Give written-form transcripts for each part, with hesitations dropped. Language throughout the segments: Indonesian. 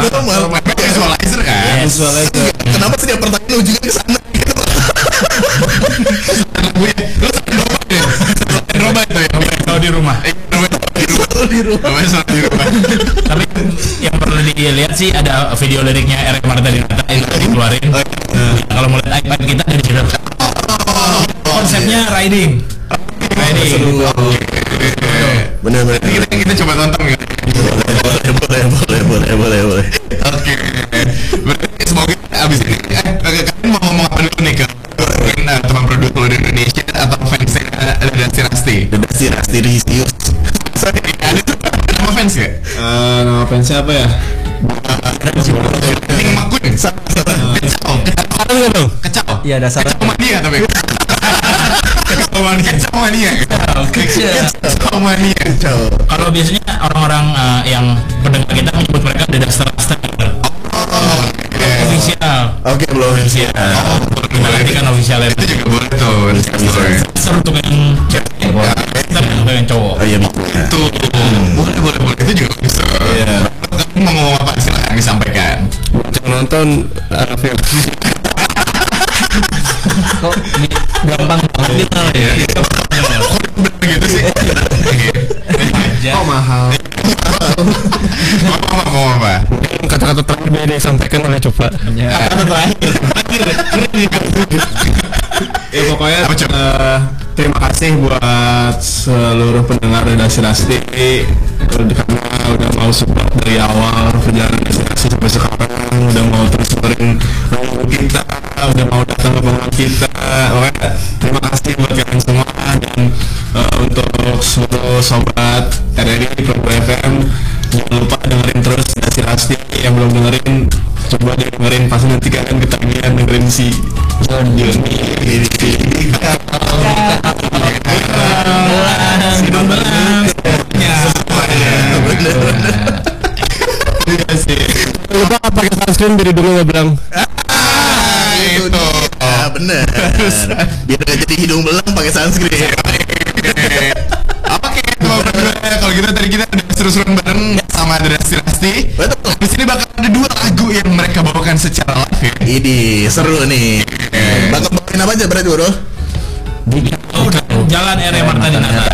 Visualizer kan? Visualizer. Kenapa sih yang pertanyaan ujungnya ke sana? Roba itu ya, kalau di rumah. Tapi yang perlu dilihat sih ada video liriknya R.M. Marta Dinata yang dikeluarin. Kalau mau lihat iPad kita dari situ. Konsepnya riding. Bener. Kita coba tonton ya. Boleh. Oke. Berarti semoga abis ini kalian mau ngomong apa dulu nih ke teman produk seluruh Indonesia atau fansnya Dedasi Rasti? Dedasi Rasti Risius. Sorry, ada tuh nama fans ya? Nama fansnya apa ya? Ini ngemakuin. Kecau. Iya, dasar. Kecau mania tapi. Kecau mania. Kalau biasanya orang-orang yang pendengar kita menyebut mereka Dedasi Rasti. Official. Oke, belum official. Nanti kan official itu juga boleh tuh. Seru untuk yang cewek, untuk yang cowok. Oh iya betul. Boleh itu juga bisa. Kamu mau ngomong apa? Silakan disampaikan. Nonton film. Kok gampang banget ya? Begitu sih. Oh mahal. Mau apa? Kata-kata terakhir yang disampaikan oleh Coba. Kata terakhir. Ya pokoknya terima kasih buat seluruh pendengar Dedasi Rasti karena udah mau support dari awal perjalanan Dedasi Rasti sampai sekarang, udah mau terus dengerin kita, udah mau datang ke pengalaman kita. Pokoknya terima kasih buat kalian semua, dan untuk seluruh sobat RRI Pro FM, jangan lupa dengerin terus Dedasi Rasti. Yang belum dengerin, coba dengerin, pasti nanti kalian ketagihan dengerin si Joni lupa pakai sunscreen biar hidungnya nggak belang. Itu bener. Biar gak jadi hidung belang pakai sunscreen. Oke, kalau gitu tadi kita udah seru-seruan bareng sama Dedasi Rasti. Betul. Di sini bakal ada 2 lagu yang mereka bawakan secara live ya. Ini seru nih. Bakal bawain apa aja berarti bro? Jalan R.M. Marta Dinata.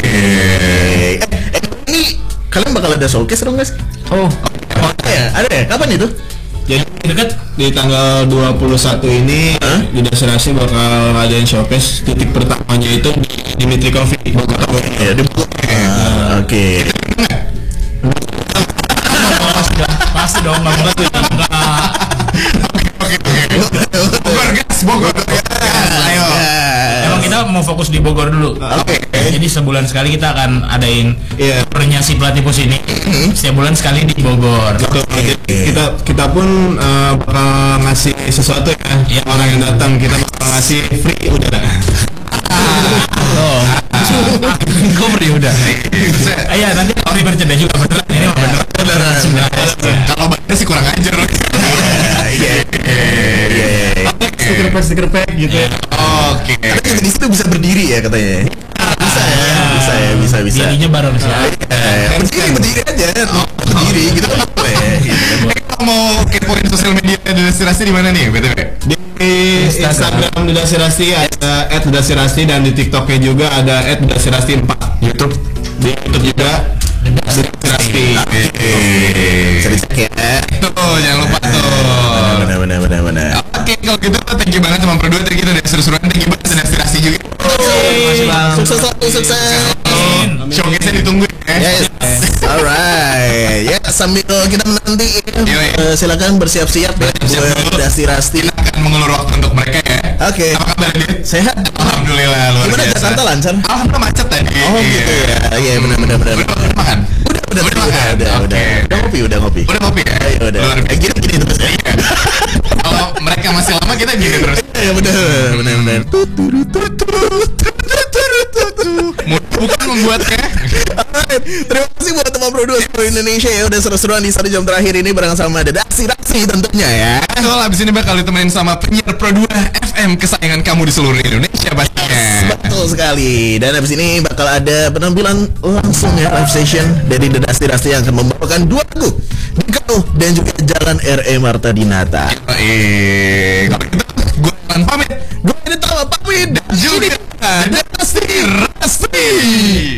Ini kalian bakal ada showcase dong guys? Oh ya, ada ya? Kapan itu? jadi dekat di tanggal 21 ini Dedasi Rasti bakal ngadain showcase. Titik pertamanya itu di Dimitri Coffee Ya, di Oke. Pasti dong, Bogor. Ayo. Emang kita mau fokus di Bogor dulu. Oke. Jadi sebulan sekali kita akan adain pernya si Platypus ini. Setiap bulan sekali di Bogor. Kita pun bakal ngasih sesuatu ya. Orang yang datang kita bakal ngasih free udara. Kok beri udah. Iya, nanti kalau bercanda juga beneran. Ini mah beneran. Kalau banyak sih kurang ajar. Stiker pack gitu. Oke. Tapi di situ bisa berdiri ya katanya. Bisa. Dirinya bareng sih. Berdiri aja. Berdiri gitu kan boleh. Kalau mau kepoin sosial media Dedasi Rasti di mana nih, BTW? Di Instagram Dedasi Rasti ada @dedasirasti, dan di TikToknya juga ada @dedasirasti4. YouTube. Di YouTube juga Dedasi Rasti. Bisa dicek ya. Tuh, jangan lupa tuh. Benar. Oke, kalau gitu thank you banget sama berdua. Tadi kita udah seru-seruan. Thank you banget Dedasi Rasti juga. Sukses. Showcase-nya ditunggu ya. Yes. Alright. Ya, sambil kita menanti silakan bersiap-siap ya buat Dedasi Rasti. Kita akan mengulur waktu untuk mereka ya. Oke. Apa kabar dia? Sehat. Alhamdulillah, luar Gimana biasa. Jakarta lancar? Alhamdulillah macet tadi. Oh gitu ya. Iya benar. Udah makan? Udah ngopi. Udah ngopi ya? Udah. Gini terus ya. Kalau mereka masih lama kita gini terus. Ya benar. Bukan membuatnya. Terima kasih buat teman produser Indonesia ya udah seru-seruan di 1 jam terakhir ini bareng sama Dedasi Rasti tentunya ya. Soal abis ini bakal ditemenin sama penyiar Pro 2 FM kesayangan kamu di seluruh Indonesia pastinya. Betul Betul sekali. Dan habis ini bakal ada penampilan langsung ya, live session dari The Dusty Rusty yang akan membawakan 2 lagu, Dikau dan juga Jalan R.E. Marta Dinata. Kalau gitu gue pamit. Gue ini tahu pamit. Dan juga The Dusty Rusty.